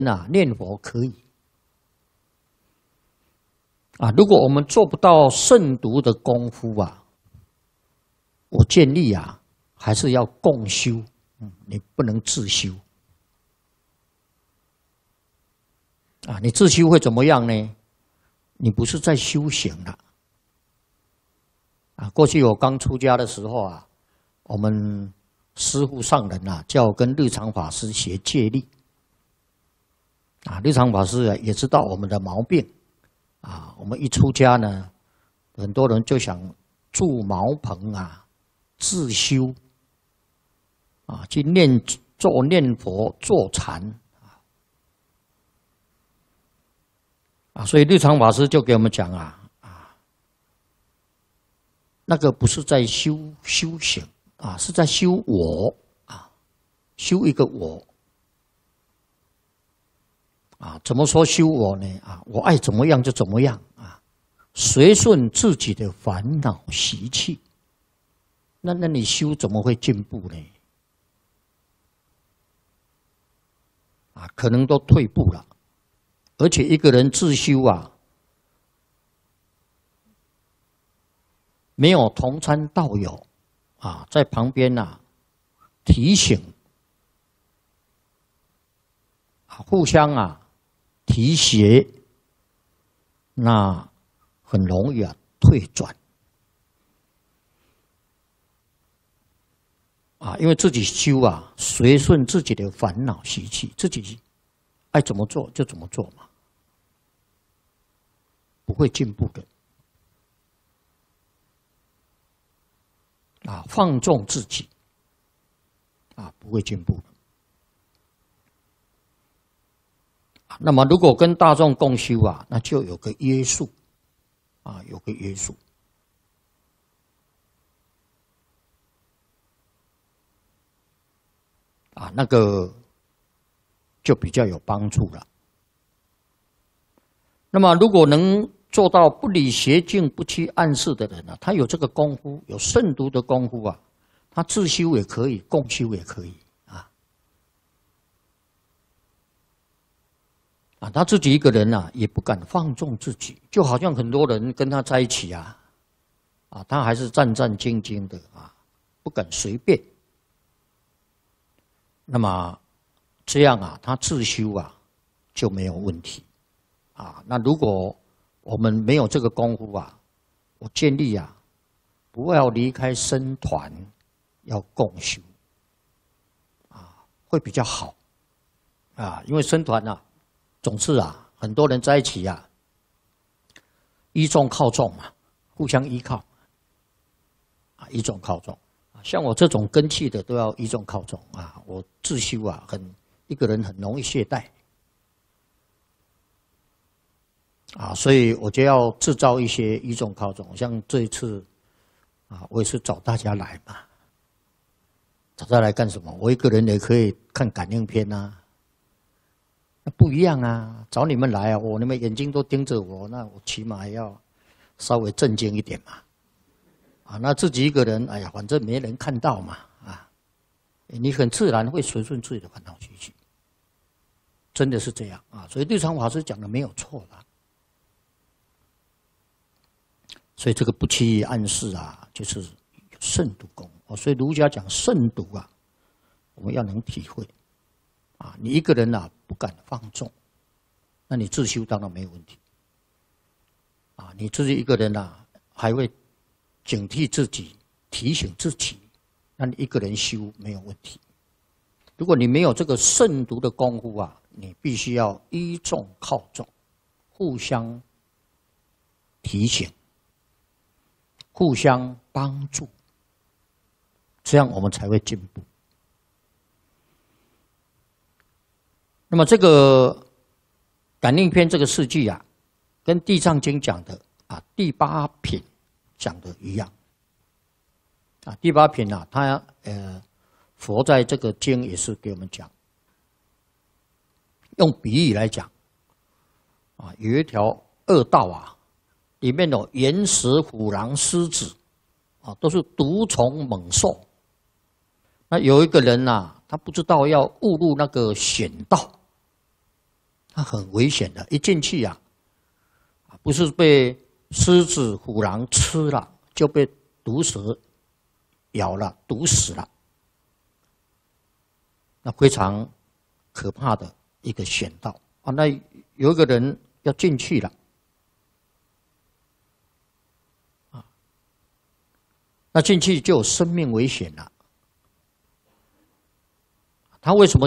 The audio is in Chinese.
念佛可以如果我们做不到慎独的功夫我建议还是要共修，你不能自修你自修会怎么样呢？你不是在修行了过去我刚出家的时候我们师父上人叫我跟日常法师学戒律日常法师也知道我们的毛病我们一出家呢，很多人就想住茅棚自修去念佛坐禅所以日常法师就给我们讲那个不是在修行是在修我修一个我怎么说修我呢我爱怎么样就怎么样随顺自己的烦恼习气，那你修怎么会进步呢？可能都退步了。而且一个人自修没有同参道友在旁边提醒互相提携，那很容易退转因为自己修随顺自己的烦恼习气，自己爱怎么做就怎么做嘛，不会进步的放纵自己不会进步的那么如果跟大众共修那就有个约束有个约束那个就比较有帮助了。那么如果能做到不理邪境不欺暗室的人他有这个功夫，有慎独的功夫他自修也可以，共修也可以他自己一个人也不敢放纵自己，就好像很多人跟他在一起他还是战战兢兢的不敢随便。那么这样他自修就没有问题那如果我们没有这个功夫我建议不要离开僧团，要共修会比较好因为僧团总是很多人在一起依众靠众嘛，互相依靠依众靠众像我这种根器的都要依众靠众我自修一个人很容易懈怠所以我就要制造一些依众靠众。像这一次我也是找大家来嘛，找大家来干什么？我一个人也可以看感应篇那不一样找你们来你们眼睛都盯着我，那我起码要稍微正经一点嘛那自己一个人反正没人看到嘛你很自然会随顺自己的烦恼习气，真的是这样所以日常法师讲的没有错的。所以这个不欺暗室就是慎独功所以儒家讲慎独我们要能体会你一个人不敢放纵，那你自修当然没有问题你自己一个人还会警惕自己，提醒自己，那你一个人修没有问题。如果你没有这个慎独的功夫你必须要依众靠众，互相提醒，互相帮助，这样我们才会进步。那么这个感应篇这个事迹跟地藏经讲的第八品讲的一样第八品它佛在这个经也是给我们讲，用比喻来讲有一条恶道里面有岩石、虎狼、狮子都是毒虫猛兽。那有一个人他不知道要误入那个险道它很危险的，一进去啊，不是被狮子、虎狼吃了，就被毒蛇咬了、毒死了，那非常可怕的一个险道啊！那有一个人要进去了，啊，那进去就有生命危险了。他为什么